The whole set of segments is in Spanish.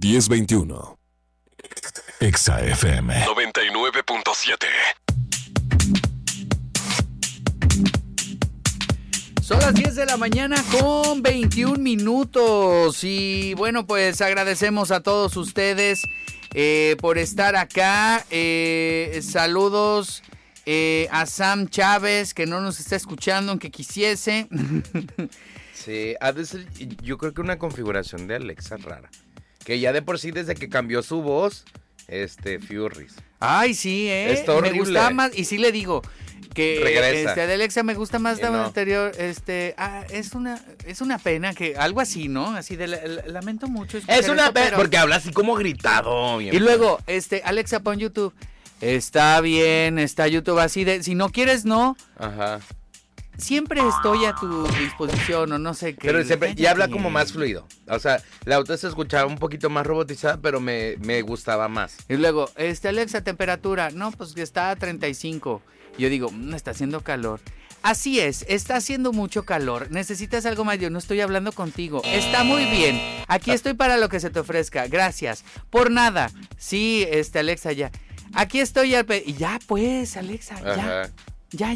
1021. Exa FM 99.7. Son las 10 de la mañana con 21 minutos y bueno, pues agradecemos a todos ustedes por estar acá. Saludos a Sam Chávez, que no nos está escuchando aunque quisiese. Sí, ha de ser, yo creo que una configuración de Alexa rara. Que ya de por sí desde que cambió su voz, Furries. Ay, sí, Está horrible. Me gustaba más, y sí le digo que regresa. De Alexa me gusta más la no. anterior. Es una pena que algo así, ¿no? Así de lamento mucho. Es una esto, pena pero... porque habla así como gritado. Y luego, Alexa, pon YouTube. Está bien, está YouTube así de, si no quieres, no. Ajá. Siempre estoy a tu disposición o no sé qué. Pero siempre, y habla como más fluido. O sea, la auto se escuchaba un poquito más robotizada, pero me gustaba más. Y luego, Alexa, temperatura. No, pues que está a 35. Yo digo, está haciendo calor. Así es, está haciendo mucho calor. Necesitas algo más. Yo no estoy hablando contigo. Está muy bien. Aquí estoy para lo que se te ofrezca. Gracias. Por nada. Sí, Alexa, ya. Aquí estoy. Y ya, pues, Alexa, ya. Ajá. Ya.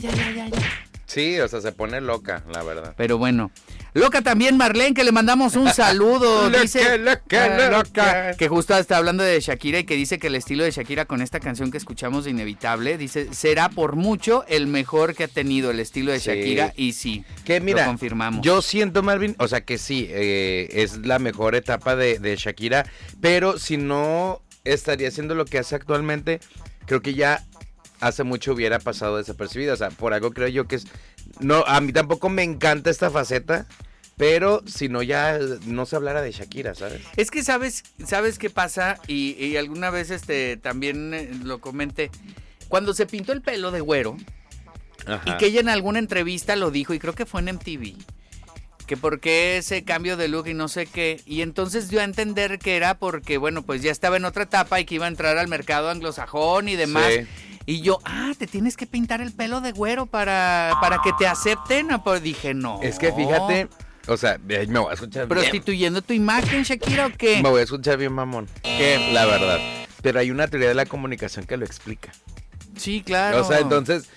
Sí, o sea, se pone loca, la verdad. Pero bueno. Loca también Marlene, que le mandamos un saludo. Dice loca. que justo está hablando de Shakira y que dice que el estilo de Shakira con esta canción que escuchamos de Inevitable, dice, será por mucho el mejor que ha tenido el estilo de Shakira. Y sí, que mira, lo confirmamos. Yo siento, Marvin, o sea que sí, es la mejor etapa de Shakira, pero si no estaría haciendo lo que hace actualmente, creo que ya hace mucho hubiera pasado desapercibida. O sea, por algo creo yo que es... No, a mí tampoco me encanta esta faceta, pero si no ya no se hablara de Shakira, ¿sabes? Es que sabes qué pasa, y alguna vez también lo comenté, cuando se pintó el pelo de güero, Ajá. y que ella en alguna entrevista lo dijo, y creo que fue en MTV, que por qué ese cambio de look y no sé qué, y entonces dio a entender que era porque, bueno, pues ya estaba en otra etapa y que iba a entrar al mercado anglosajón y demás. Sí. Y yo, te tienes que pintar el pelo de güero para que te acepten. Pues dije, no. Es que fíjate, o sea, me voy a escuchar ¿prostituyendo tu imagen, Shakira, o qué? Me voy a escuchar bien mamón. ¿Qué? La verdad. Pero hay una teoría de la comunicación que lo explica. Sí, claro. O sea, entonces,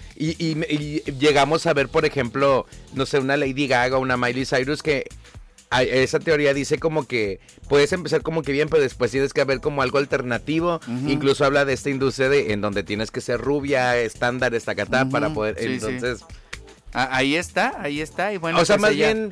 y llegamos a ver, por ejemplo, no sé, una Lady Gaga, una Miley Cyrus que... Esa teoría dice como que puedes empezar como que bien, pero después tienes que haber como algo alternativo. Uh-huh. Incluso habla de esta industria en donde tienes que ser rubia, estándar, estacatá, uh-huh, para poder... Sí, entonces... Sí. Ahí está. Y bueno, o sea, pues más bien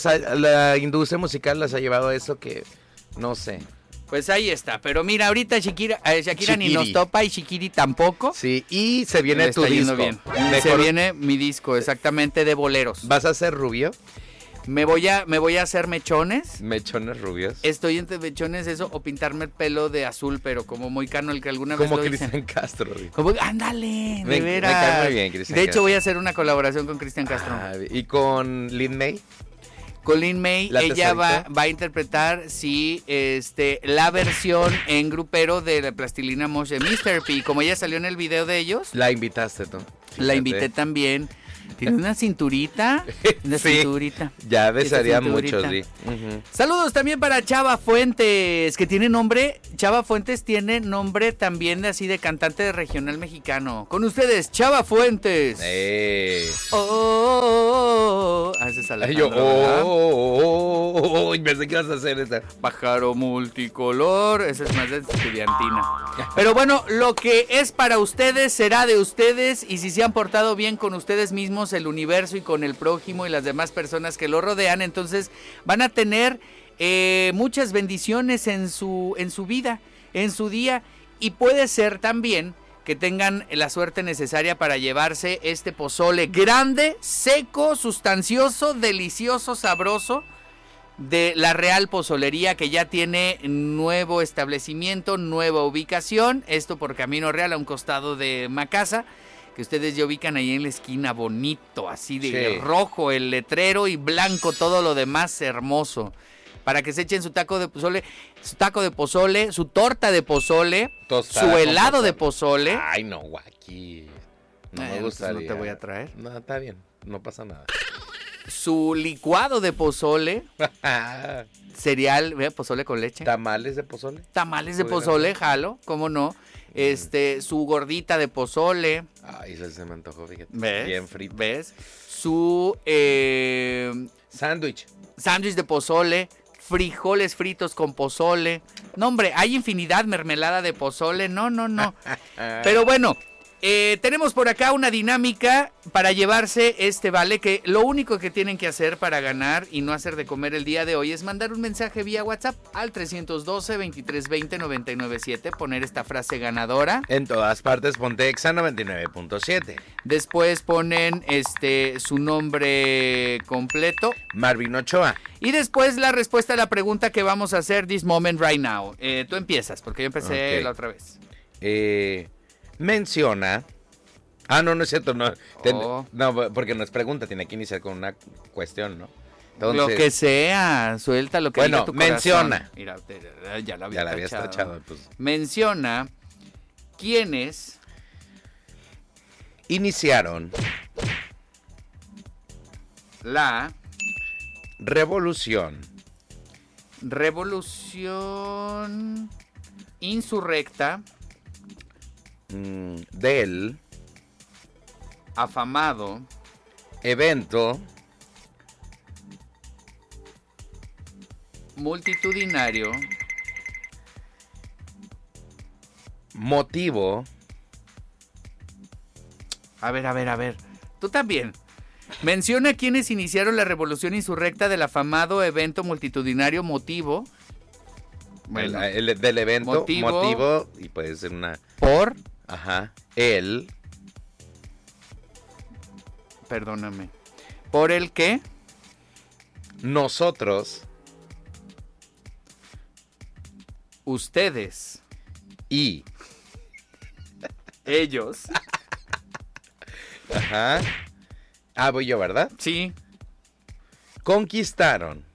la industria musical las ha llevado a eso que... No sé. Pues ahí está. Pero mira, ahorita Shakira ni nos topa y Shikiri tampoco. Sí, y se viene tu disco. Bien. Se viene mi disco, exactamente, de boleros. ¿Vas a ser rubio? Me voy a hacer mechones. ¿Mechones rubios? Estoy entre mechones eso o pintarme el pelo de azul, pero como Moicano, el que alguna vez como lo Cristian dicen. Castro. Como, ándale, de veras. Me cae muy bien, Cristian. De hecho, voy a hacer una colaboración con Cristian Castro. ¿Y con Lin May? Con Lin May, ella va a interpretar, sí, la versión en grupero de la Plastilina Mosh de Mr. P. Como ella salió en el video de ellos. La invitaste tú. Fíjate. La invité también. Tiene una cinturita. Una sí, cinturita. Ya besaría mucho, sí. Uh-huh. Saludos también para Chava Fuentes, que tiene nombre. Chava Fuentes tiene nombre también de así de cantante de regional mexicano. Con ustedes, Chava Fuentes. Haces a la pensé que ibas a hacer esa. Pájaro multicolor. Esa es más de estudiantina. Pero bueno, lo que es para ustedes será de ustedes. Y si se han portado bien con ustedes mismos, el universo y con el prójimo y las demás personas que lo rodean, entonces van a tener muchas bendiciones en su vida, en su día, y puede ser también que tengan la suerte necesaria para llevarse este pozole grande, seco, sustancioso, delicioso, sabroso de la Real Pozolería, que ya tiene nuevo establecimiento, nueva ubicación, esto por Camino Real a un costado de Macasa, que ustedes ya ubican ahí en la esquina, bonito, así de rojo el letrero y blanco todo lo demás, hermoso. Para que se echen su taco de pozole, su torta de pozole, tostada, su helado de pozole. Ay, no, guaki. No me gustaría. No te voy a traer. No, está bien, no pasa nada. su licuado de pozole, cereal, pozole con leche. ¿Tamales de pozole? Tamales de pozole, jalo, ¿cómo no? Su gordita de pozole. Ay, eso se me antojó, fíjate. ¿Ves? Bien frito. ¿Ves? Su sándwich de pozole, frijoles fritos con pozole. No, hombre, hay infinidad, mermelada de pozole. No. Pero bueno, tenemos por acá una dinámica para llevarse este vale, que lo único que tienen que hacer para ganar y no hacer de comer el día de hoy es mandar un mensaje vía WhatsApp al 312-2320-997, poner esta frase ganadora. En todas partes ponte Exa 99.7. Después ponen su nombre completo. Marvin Ochoa. Y después la respuesta a la pregunta que vamos a hacer this moment right now. Tú empiezas, porque yo empecé la otra vez. Menciona. No es cierto, no, porque no es pregunta, tiene que iniciar con una cuestión, ¿no? Entonces, lo que sea, suelta lo que diga tu corazón. Menciona. Mira, ya la había había tachado. Pues. Menciona quiénes iniciaron la revolución insurrecta del afamado evento multitudinario motivo. A ver, tú también. Menciona quiénes iniciaron la revolución insurrecta del afamado evento multitudinario motivo. Bueno, del evento motivo y puede ser una por. Perdóname. ¿Por el qué? Nosotros. Ustedes. Y. Ellos. Voy yo, ¿verdad? Sí. Conquistaron.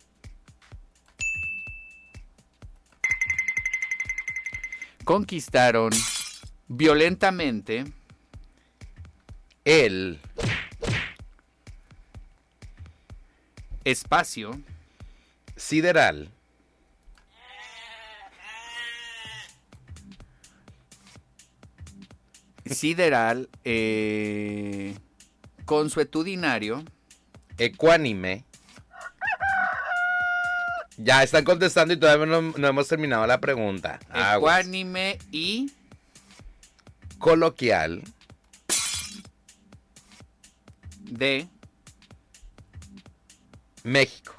Violentamente el espacio sideral consuetudinario ecuánime. Ya están contestando y todavía no hemos terminado la pregunta. Ecuánime y coloquial de México.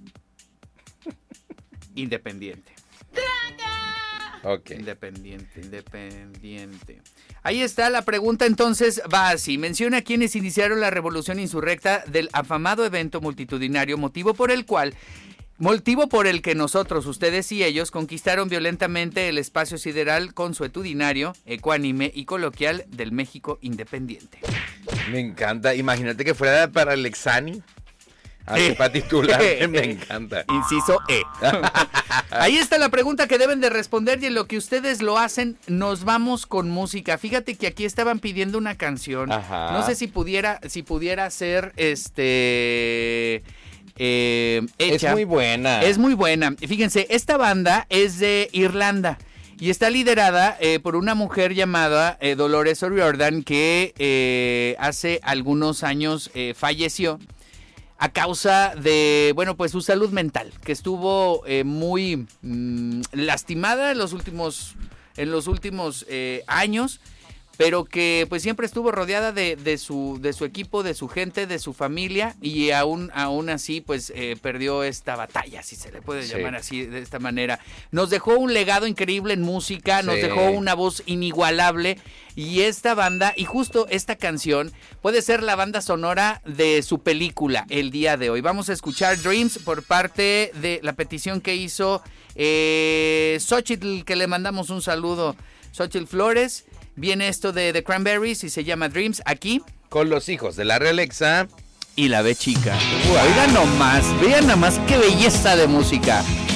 Independiente. Ok. Independiente. Ahí está la pregunta, entonces va así. Menciona quiénes iniciaron la revolución insurrecta del afamado evento multitudinario, motivo por el que nosotros, ustedes y ellos, conquistaron violentamente el espacio sideral consuetudinario, ecuánime y coloquial del México independiente. Me encanta. Imagínate que fuera para el Exani. Así para titular, me encanta. Inciso E. Ahí está la pregunta que deben de responder y en lo que ustedes lo hacen, nos vamos con música. Fíjate que aquí estaban pidiendo una canción. Ajá. No sé si pudiera ser hecha. Es muy buena. Es muy buena. Fíjense, esta banda es de Irlanda y está liderada por una mujer llamada Dolores O'Riordan que hace algunos años falleció a causa de, su salud mental, que estuvo muy lastimada en los últimos años, pero que pues siempre estuvo rodeada de su equipo, de su gente, de su familia, y aún así pues perdió esta batalla, si se le puede llamar así, de esta manera. Nos dejó un legado increíble en música, nos dejó una voz inigualable, y esta banda, y justo esta canción, puede ser la banda sonora de su película el día de hoy. Vamos a escuchar Dreams por parte de la petición que hizo Xochitl, que le mandamos un saludo, Xochitl Flores. Viene esto de The Cranberries y se llama Dreams, aquí con los hijos de la Realexa y la B chica. Oigan nomás, vean nomás qué belleza de música.